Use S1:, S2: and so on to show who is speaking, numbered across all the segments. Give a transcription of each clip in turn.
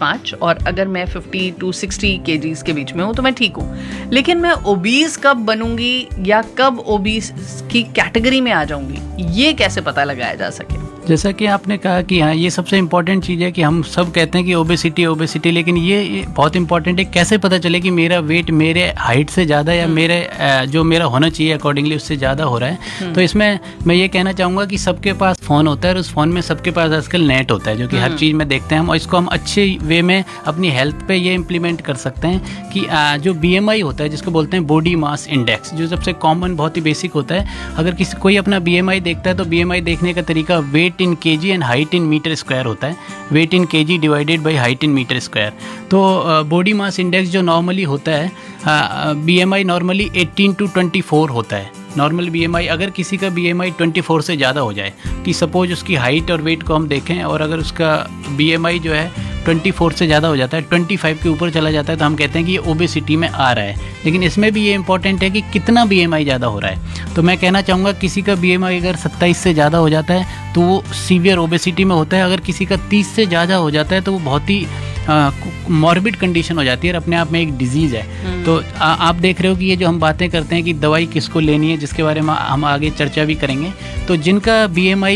S1: 5 और अगर मैं 50 to 60 kgs के बीच में हूँ तो मैं ठीक हूँ, लेकिन मैं ओबीस कब बनूंगी या कब ओबीस की कैटेगरी में आ जाऊंगी, ये कैसे पता लगाया जा सके?
S2: जैसा कि आपने कहा कि हाँ, ये सबसे इम्पॉर्टेंट चीज़ है कि हम सब कहते हैं कि ओबेसिटी, लेकिन ये बहुत इंपॉर्टेंट है कैसे पता चले कि मेरा वेट मेरे हाइट से ज़्यादा या मेरे जो मेरा होना चाहिए अकॉर्डिंगली उससे ज़्यादा हो रहा है। तो इसमें मैं ये कहना चाहूँगा कि सबके पास फ़ोन होता है और उस फ़ोन में सबके पास आजकल नेट होता है, जो कि हर चीज़ में देखते हैं हम, और इसको हम अच्छे वे में अपनी हेल्थ पे ये इम्प्लीमेंट कर सकते हैं कि जो BMI होता है, जिसको बोलते हैं बॉडी मास इंडेक्स, जो सबसे कॉमन बहुत ही बेसिक होता है। अगर कोई अपना BMI देखता है तो BMI देखने का तरीका wait in kg and height in metre square होता है, wait in kg divided by height in metre square. तो बॉडी मास इंडेक्स जो नॉर्मली होता है, BMI नॉर्मली 18 to 24 होता है। नॉर्मल BMI, अगर किसी का BMI 24 से ज़्यादा हो जाए, कि सपोज उसकी हाइट और वेट को हम देखें और अगर उसका BMI जो है 24 से ज़्यादा हो जाता है, 25 के ऊपर चला जाता है, तो हम कहते हैं कि ये ओबेसिटी में आ रहा है। लेकिन इसमें भी ये इंपॉर्टेंट है कि कितना BMI ज़्यादा हो रहा है। तो मैं कहना चाहूँगा किसी का BMI अगर 27 से ज़्यादा हो जाता है तो वो सीवियर ओबेसिटी में होता है। अगर किसी का 30 से ज़्यादा हो जाता है तो वो बहुत ही मॉर्बिड कंडीशन हो जाती है और अपने आप में एक डिजीज़ है। तो आप देख रहे हो कि ये जो हम बातें करते हैं कि दवाई किसको लेनी है, जिसके बारे में हम आगे चर्चा भी करेंगे, तो जिनका BMI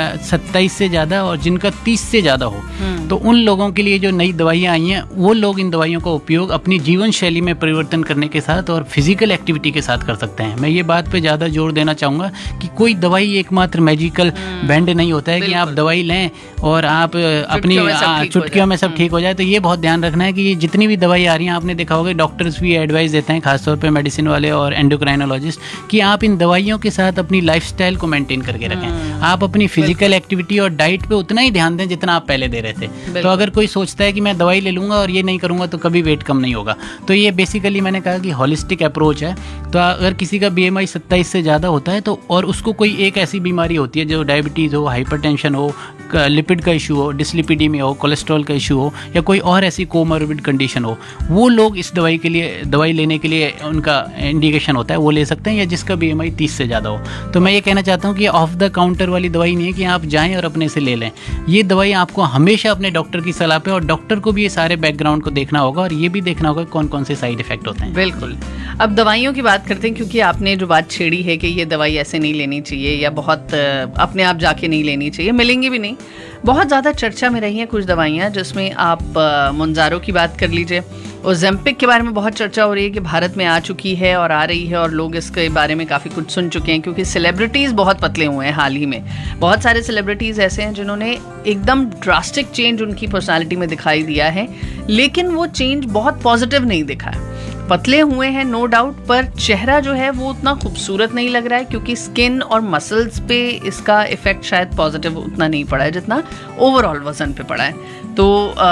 S2: 27 से ज़्यादा और जिनका 30 से ज़्यादा हो, तो उन लोगों के लिए जो नई दवाइयाँ आई हैं, वो लोग इन दवाइयों का उपयोग अपनी जीवन शैली में परिवर्तन करने के साथ और फिजिकल एक्टिविटी के साथ कर सकते हैं। मैं ये बात पे ज़्यादा जोर देना चाहूँगा कि कोई दवाई एकमात्र मैजिकल बैंड नहीं होता है कि आप दवाई लें और आप अपनी चुटकियों में सब ठीक हो जाए। तो ये बहुत ध्यान रखना है कि ये जितनी भी दवाई आ रही हैं, आपने देखा होगा डॉक्टर्स भी एडवाइस देते हैं, खासतौर पे मेडिसिन वाले और एंडोक्राइनोलॉजिस्ट, कि आप इन दवाइयों के साथ अपनी लाइफस्टाइल को मेंटेन करके रखें। आप अपनी फिजिकल एक्टिविटी और डाइट पे उतना ही ध्यान दें जितना आप पहले दे रहे थे। तो अगर कोई सोचता है कि मैं दवाई ले लूँगा और ये नहीं करूँगा तो कभी वेट कम नहीं होगा। तो ये बेसिकली मैंने कहा कि हॉलिस्टिक अप्रोच है। तो अगर किसी का BMI 27 से ज़्यादा होता है तो और उसको कोई एक ऐसी बीमारी होती है जो डायबिटीज़ हो, हाइपरटेंशन हो, लिपिड का इशू हो, डिसलिपिडीमिया हो, कोलेस्ट्रॉल का इशू हो, या कोई और ऐसी कोमॉर्बिड कंडीशन हो, वो लोग इस दवाई लेने के लिए उनका इंडिकेशन होता है, वो ले सकते हैं, या जिसका BMI 30 से ज़्यादा हो। तो मैं ये कहना चाहता हूँ कि ऑफ द काउंटर वाली दवाई नहीं है कि आप जाएं और अपने से ले लें। ये दवाई आपको हमेशा अपने डॉक्टर की सलाह पे, और डॉक्टर को भी ये सारे बैकग्राउंड को देखना होगा और ये भी देखना होगा कौन कौन से साइड इफेक्ट होते हैं।
S1: बिल्कुल। अब दवाइयों की बात करते हैं, क्योंकि आपने जो बात छेड़ी है कि ये दवाई ऐसे नहीं लेनी चाहिए या बहुत अपने आप जाके नहीं लेनी चाहिए, मिलेंगी भी नहीं। बहुत ज़्यादा चर्चा में रही हैं कुछ दवाइयाँ, जिसमें आप मोंजारो की बात कर लीजिए। ओजेम्पिक के बारे में बहुत चर्चा हो रही है कि भारत में आ चुकी है और आ रही है, और लोग इसके बारे में काफ़ी कुछ सुन चुके हैं, क्योंकि सेलिब्रिटीज़ बहुत पतले हुए हैं हाल ही में। बहुत सारे सेलिब्रिटीज़ ऐसे हैं जिन्होंने एकदम ड्रास्टिक चेंज उनकी पर्सनालिटी में दिखाई दिया है, लेकिन वो चेंज बहुत पॉजिटिव नहीं दिखा है। पतले हुए हैं नो डाउट, पर चेहरा जो है वो उतना खूबसूरत नहीं लग रहा है, क्योंकि स्किन और मसल्स पे इसका इफेक्ट शायद पॉजिटिव उतना नहीं पड़ा है जितना ओवरऑल वजन पे पड़ा है। तो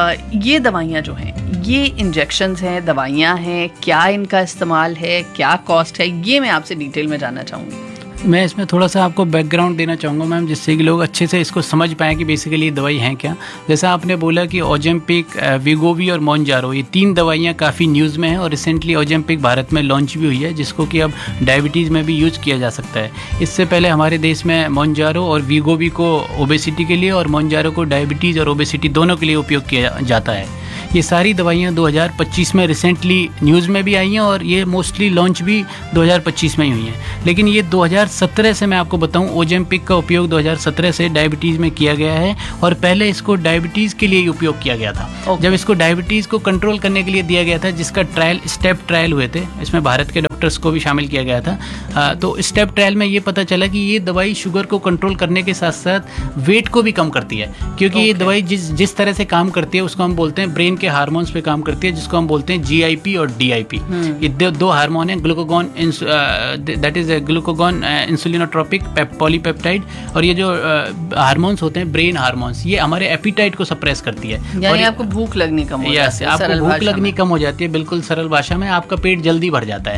S1: ये दवाइयाँ जो हैं, ये इंजेक्शंस हैं, दवाइयाँ हैं, क्या इनका इस्तेमाल है, क्या कॉस्ट है, ये मैं आपसे डिटेल में जानना चाहूँगी।
S2: मैं इसमें थोड़ा सा आपको बैकग्राउंड देना चाहूँगा मैम, जिससे कि लोग अच्छे से इसको समझ पाएँ कि बेसिकली ये दवाई हैं क्या। जैसा आपने बोला कि ओजेम्पिक, वीगोवी और मोंजारो, ये 3 दवाइयाँ काफ़ी न्यूज़ में हैं, और रिसेंटली ओजेम्पिक भारत में लॉन्च भी हुई है, जिसको कि अब डायबिटीज़ में भी यूज़ किया जा सकता है। इससे पहले हमारे देश में मोंजारो और वीगोवी को ओबेसिटी के लिए और मोंजारो को डायबिटीज़ और ओबेसिटी दोनों के लिए उपयोग किया जाता है। ये सारी दवाइयाँ 2025 में रिसेंटली न्यूज़ में भी आई हैं, और ये मोस्टली लॉन्च भी 2025 में ही हुई हैं। लेकिन ये 2017 से, मैं आपको बताऊं, ओजेम्पिक का उपयोग 2017 से डायबिटीज़ में किया गया है, और पहले इसको डायबिटीज़ के लिए ही उपयोग किया गया था। जब इसको डायबिटीज़ को कंट्रोल करने के लिए दिया गया था, जिसका स्टेप ट्रायल हुए थे, इसमें भारत के डॉक्टर्स को भी शामिल किया गया था। तो स्टेप ट्रायल में ये पता चला कि ये दवाई शुगर को कंट्रोल करने के साथ साथ वेट को भी कम करती है, क्योंकि ये दवाई जिस तरह से काम करती है उसको हम बोलते हैं ब्रेन के हार्मोन्स पे काम करती है, जिसको हम बोलते हैं GIP और DIP। ये दो हार्मोन हैं, glucagon, that is glucagon इंसुलिनोट्रोपिक polypeptide, और ये जो हार्मोन्स होते हैं ब्रेन हार्मोन्स, ये हमारे एपिटाइट को सप्रेस करती है,
S1: यानी आपको भूख लगनी कम हो जाती है।
S2: आपको भूख लगनी कम हो जाती है, बिल्कुल सरल भाषा में आपका पेट जल्दी भर जाता है।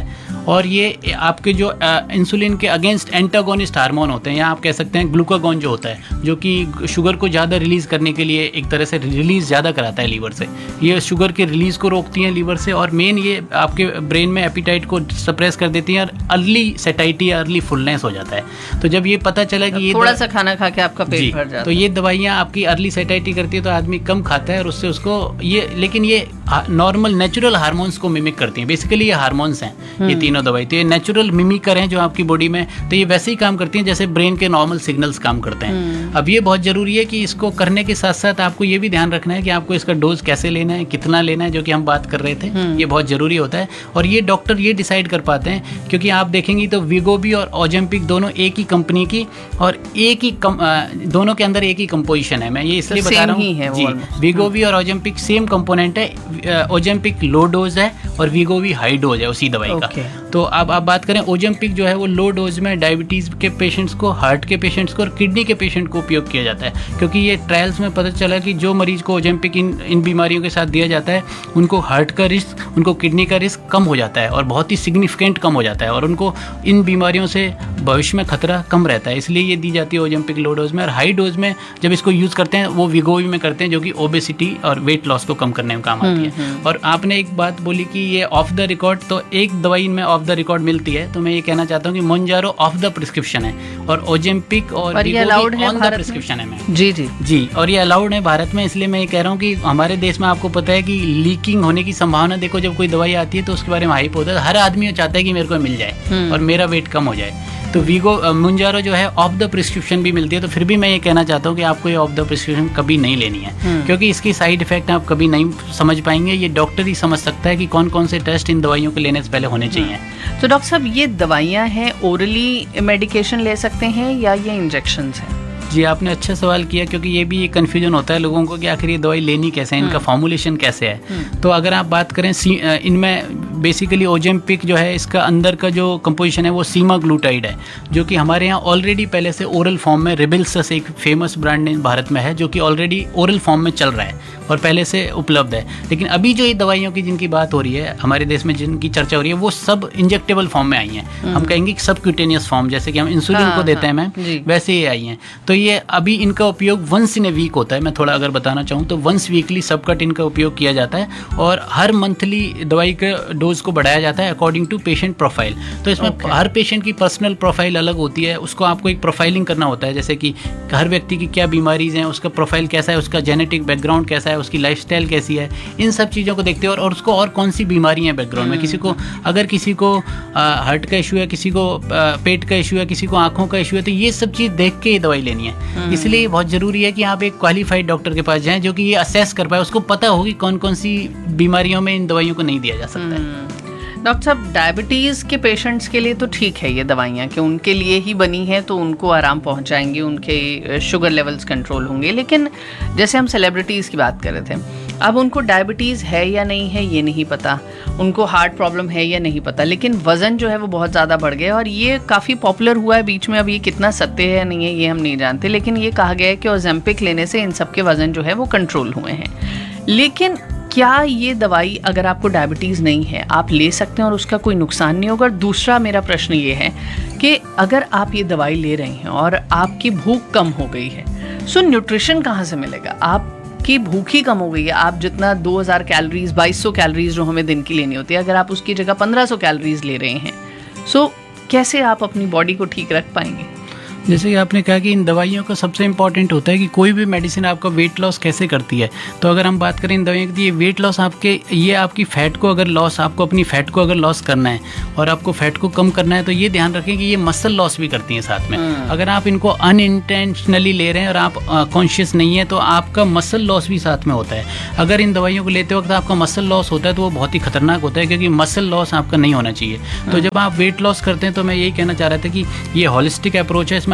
S2: और ये आपके जो इंसुलिन के अगेंस्ट एंटागोनिस्ट हार्मोन होते हैं, या आप कह सकते हैं ग्लूकागॉन जो होता है, जो कि शुगर को ज़्यादा रिलीज़ करने के लिए एक तरह से रिलीज़ ज़्यादा कराता है लीवर से। ये शुगर के रिलीज़ को रोकती हैं लीवर से, और मेन ये आपके ब्रेन में एपिटाइट को सप्रेस कर देती हैं और अर्ली सेटाइटी या अर्ली फुलनेस हो जाता है। तो जब ये पता चला कि ये
S1: थोड़ा सा खाना खा के आपका पेट भर जाता है,
S2: तो ये दवाइयाँ आपकी अर्ली सेटाइटी करती है, तो आदमी कम खाता है और उससे उसको ये, लेकिन ये नॉर्मल नेचुरल हार्मोन्स को मिमिक करती हैं। बेसिकली ये हार्मोन्स हैं ये तीनों दवाई, तो ये नेचुरल मिमिकर हैं जो आपकी बॉडी में, तो ये वैसे ही काम करती हैं जैसे ब्रेन के नॉर्मल सिग्नल्स काम करते हैं। अब ये बहुत जरूरी है कि इसको करने के साथ साथ आपको ये भी ध्यान रखना है कि आपको इसका डोज कैसे लेना है, कितना लेना है, जो कि हम बात कर रहे थे, ये बहुत जरूरी होता है। और ये डॉक्टर ये डिसाइड कर पाते हैं, क्योंकि आप देखेंगे तो वीगोबी और ओजेम्पिक दोनों एक ही कंपनी की और एक ही दोनों के अंदर एक ही कंपोजिशन है। मैं ये इसलिए बता रहा हूँ जी, वीगोबी और ओजेम्पिक सेम कंपोनेंट है। ओजेम्पिक लो डोज है और वीगोबी हाई डोज है उसी दवाई का। तो अब आप बात करें, ओजेम्पिक जो है वो लो डोज में डायबिटीज़ के पेशेंट्स को, हार्ट के पेशेंट्स को और किडनी के पेशेंट को उपयोग किया जाता है, क्योंकि ये ट्रायल्स में पता चला कि जो मरीज को ओजेम्पिक इन बीमारियों के साथ दिया जाता है, उनको हार्ट का रिस्क, उनको किडनी का रिस्क कम हो जाता है और बहुत ही सिग्निफिकेंट कम हो जाता है, और उनको इन बीमारियों से भविष्य में खतरा कम रहता है। इसलिए ये दी जाती है ओजेम्पिक लो डोज में। और हाई डोज में जब इसको यूज़ करते हैं वो वीगोबी में करते हैं, जो कि ओबेसिटी और वेट लॉस को कम करने में काम आती है। और आपने एक बात बोली कि ये ऑफ द रिकॉर्ड, तो एक दवाई में ऑफ द रिकॉर्ड मिलती है, तो मैं ये कहना चाहता हूँ कि मोन्जारो ऑफ द प्रिस्क्रिप्शन है और ओजेम्पिक और वीगोबी ऑन द प्रिस्क्रिप्शन है मैम।
S1: जी जी
S2: जी, और ये अलाउड है भारत में। इसलिए मैं ये कह रहा हूँ कि हमारे देश में आपको पता है कि लीकिंग होने की संभावना, देखो जब कोई दवाई आती है तो उसके बारे में हाइप होता है, हर आदमी चाहता है कि मेरे को मिल जाए और मेरा वेट कम हो जाए। तो मोन्जारो जो है ऑफ द प्रिस्क्रिप्शन भी मिलती है, तो फिर भी मैं ये कहना चाहता हूँ कि आपको ये ऑफ द प्रिस्क्रिप्शन कभी नहीं लेनी है, क्योंकि इसकी साइड इफेक्ट आप कभी नहीं समझ पाएंगे। ये डॉक्टर ही समझ सकता है कि कौन कौन से टेस्ट इन दवाइयों को लेने से पहले होने चाहिए।
S1: तो डॉक्टर साहब, ये दवाइयाँ हैं, ओरली मेडिकेशन ले सकते हैं या ये इंजेक्शंस हैं?
S2: जी, आपने अच्छा सवाल किया, क्योंकि ये भी एक कन्फ्यूजन होता है लोगों को कि आखिर ये दवाई लेनी कैसे है, इनका फॉर्मुलेशन कैसे है। तो अगर आप बात करें, इनमें बेसिकली ओजेम्पिक जो है, इसका अंदर का जो कंपोजिशन है वो सीमाग्लूटाइड है, जो कि हमारे यहाँ ऑलरेडी पहले से ओरल फॉर्म में, रिबिल्सस एक फेमस ब्रांड नेम भारत में है, जो कि ऑलरेडी ओरल फॉर्म में चल रहा है और पहले से उपलब्ध है। लेकिन अभी जो ये दवाइयों की जिनकी बात हो रही है हमारे देश में, जिनकी चर्चा हो रही है, वो सब इंजेक्टेबल फॉर्म में आई हैं। हम कहेंगे कि सबक्यूटेनियस फॉर्म, जैसे कि हम इंसुलिन को देते हैं मैम, वैसे ही आई हैं। तो ये अभी इनका उपयोग वंस इन ए वीक होता है। मैं थोड़ा अगर बताना चाहूँ तो वंस वीकली सबकट इनका उपयोग किया जाता है, और हर मंथली दवाई के डोज को बढ़ाया जाता है अकॉर्डिंग टू पेशेंट प्रोफाइल। तो इसमें हर पेशेंट की पर्सनल प्रोफाइल अलग होती है, उसको आपको एक प्रोफाइलिंग करना होता है, जैसे कि हर व्यक्ति की क्या बीमारीज हैं, उसका प्रोफाइल कैसा है, उसका जेनेटिक बैकग्राउंड कैसा है, उसकी लाइफस्टाइल कैसी है, इन सब चीज़ों को देखते हैं, और उसको और कौन सी बीमारी हैं बैकग्राउंड में। किसी को अगर किसी को हार्ट का इशू है, किसी को पेट का इशू है, किसी को आंखों का इशू है, तो ये सब चीज़ देख के दवाई लेनी है। इसलिए बहुत ज़रूरी है कि आप एक क्वालिफाइड डॉक्टर के पास जाएं, जो कि ये असेस कर पाए, उसको पता होगी कौन कौन सी बीमारियों में इन दवाइयों को नहीं दिया जा सकता है।
S1: डॉक्टर साहब, डायबिटीज़ के पेशेंट्स के लिए तो ठीक है ये दवाइयाँ, कि उनके लिए ही बनी है, तो उनको आराम पहुँचाएंगे, उनके शुगर लेवल्स कंट्रोल होंगे। लेकिन जैसे हम सेलिब्रिटीज़ की बात कर रहे थे, अब उनको डायबिटीज़ है या नहीं है ये नहीं पता, उनको हार्ट प्रॉब्लम है या नहीं पता, लेकिन वज़न जो है वो बहुत ज़्यादा बढ़ गया, और ये काफ़ी पॉपुलर हुआ है बीच में। अब ये कितना सत्य है या नहीं है ये हम नहीं जानते, लेकिन ये कहा गया है कि ओजेम्पिक लेने से इन सब के वज़न जो है वो कंट्रोल हुए हैं। लेकिन क्या ये दवाई, अगर आपको डायबिटीज़ नहीं है, आप ले सकते हैं और उसका कोई नुकसान नहीं होगा? दूसरा मेरा प्रश्न ये है कि अगर आप ये दवाई ले रहे हैं और आपकी भूख कम हो गई है, सो न्यूट्रिशन कहाँ से मिलेगा? आपकी भूख ही कम हो गई है, आप जितना 2000 कैलोरीज, 2200 कैलोरीज जो हमें दिन की लेनी होती है, अगर आप उसकी जगह 1500 कैलोरीज ले रहे हैं, सो कैसे आप अपनी बॉडी को ठीक रख पाएंगे?
S2: जैसे कि आपने कहा कि इन दवाइयों का सबसे इंपॉर्टेंट होता है कि कोई भी मेडिसिन आपका वेट लॉस कैसे करती है। तो अगर हम बात करें इन दवाइयों की, ये वेट लॉस ये आपकी फैट को अगर लॉस, आपको अपनी फैट को अगर लॉस करना है और आपको फैट को कम करना है, तो ये ध्यान रखें कि ये मसल लॉस भी करती हैं साथ में। अगर आप इनको अनइंटेंशनली ले रहे हैं और आप कॉन्शियस नहीं है, तो आपका मसल लॉस भी साथ में होता है। अगर इन दवाइयों को लेते वक्त आपका मसल लॉस होता है तो वो बहुत ही खतरनाक होता है, क्योंकि मसल लॉस आपका नहीं होना चाहिए। तो जब आप वेट लॉस करते हैं, तो मैं यही कहना चाह रहा था कि ये हॉलिस्टिक अप्रोच है, इसमें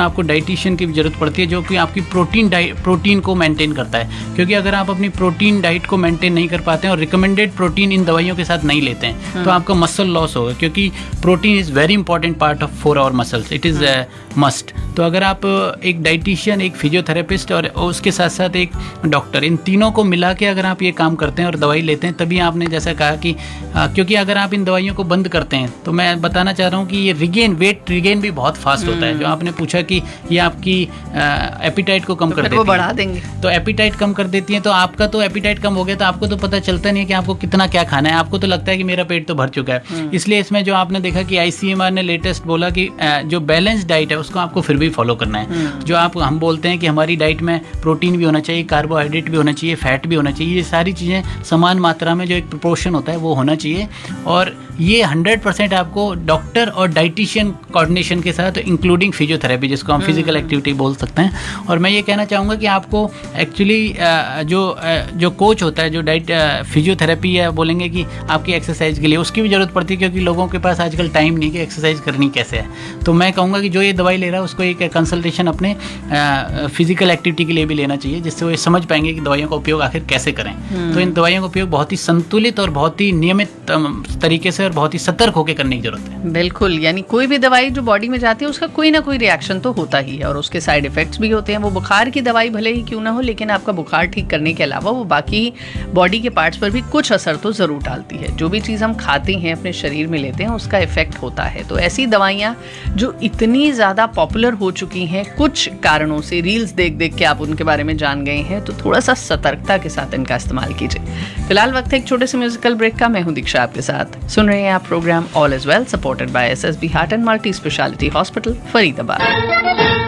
S2: उसमें आपको डाइटिशियन की जरूरत पड़ती है, जो कि आपकी प्रोटीन को मेंटेन करता है। क्योंकि अगर आप अपनी प्रोटीन डाइट को मेंटेन नहीं कर पाते हैं और रिकमेंडेड प्रोटीन इन दवाइयों के साथ नहीं लेते हैं, तो आपका मसल लॉस होगा, क्योंकि protein is very important part of for our muscles, it is must. तो अगर आप एक डाइटिशियन, एक फिजियोथेरेपिस्ट और उसके साथ साथ एक डॉक्टर, इन तीनों को मिला के अगर आप ये काम करते हैं और दवाई लेते हैं, तभी आपने जैसा कहा कि क्योंकि अगर आप इन दवाइयों को बंद करते हैं, तो मैं बताना चाह रहा हूँ कि ये वेट रिगेन भी बहुत फास्ट होता है। जो आपने पूछा कि ये आपकी एपिटाइट को कम कर देती है,
S1: बढ़ा देंगे,
S2: तो एपिटाइट कम कर देती है। तो आपका तो एपिटाइट कम हो गया, तो आपको तो पता चलता नहीं है कि आपको कितना क्या खाना है, आपको तो लगता है कि मेरा पेट तो भर चुका है। इसलिए इसमें जो आपने देखा कि ICMR ने लेटेस्ट बोला कि जो बैलेंस डाइट है उसको आपको फिर भी फॉलो करना है। जो हम बोलते हैं कि हमारी डाइट में प्रोटीन भी होना चाहिए, कार्बोहाइड्रेट भी होना चाहिए, फैट भी होना चाहिए, ये सारी चीज़ें समान मात्रा में जो एक प्रोपोर्शन होता है वो होना चाहिए। और ये 100% आपको डॉक्टर और डाइटिशियन कोऑर्डिनेशन के साथ, इंक्लूडिंग फिजियोथेरेपी, जिसको हम फिजिकल एक्टिविटी बोल सकते हैं। और मैं ये कहना चाहूँगा कि आपको एक्चुअली जो कोच होता है, जो फिजियोथेरेपी या बोलेंगे कि आपकी एक्सरसाइज के लिए, उसकी भी ज़रूरत पड़ती है, क्योंकि लोगों के पास आजकल टाइम नहीं कि एक्सरसाइज करनी कैसे है। तो मैं कहूँगा कि जो ये दवाई ले रहा है उसको एक कंसल्टेशन अपने फिजिकल एक्टिविटी के लिए भी लेना चाहिए, जिससे वो समझ पाएंगे कि दवाइयों का उपयोग आखिर कैसे करें। तो इन दवाइयों का उपयोग बहुत ही संतुलित और बहुत ही नियमित तरीके से और बहुत ही सतर्क होकर करने की जरूरत है।
S1: बिल्कुल, यानी कोई भी दवाई जो बॉडी में जाती है उसका कोई ना कोई रिएक्शन तो होता ही है और उसके साइड इफेक्ट्स भी होते हैं। वो बुखार की दवाई भले ही क्यों ना हो, लेकिन आपका बुखार ठीक करने के अलावा वो बाकी बॉडी के पार्ट्स पर भी कुछ असर तो जरूर डालती है। जो भी चीज़ हम खाते हैं, अपने शरीर में लेते हैं, उसका इफेक्ट होता है। तो ऐसी दवाइयाँ जो इतनी ज़्यादा पॉपुलर हो चुकी हैं कुछ कारणों से, रील्स देख देख के आप उनके बारे में जान गए हैं, तो थोड़ा सा सतर्कता के साथ इनका इस्तेमाल कीजिए। फिलहाल वक्त है एक छोटे से म्यूजिकल ब्रेक का। मैं हूं दीक्षा आपके साथ। सुन रहे हैं आप program all is well, supported by SSB heart and multi speciality hospital, Faridabad.